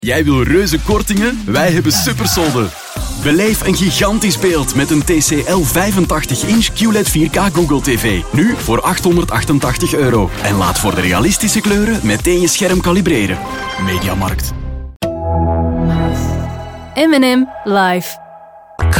Jij wil reuze kortingen? Wij hebben supersolden. Beleef een gigantisch beeld met een TCL 85-inch QLED 4K Google TV. Nu voor €888. En laat voor de realistische kleuren meteen je scherm kalibreren. Mediamarkt. M&M live.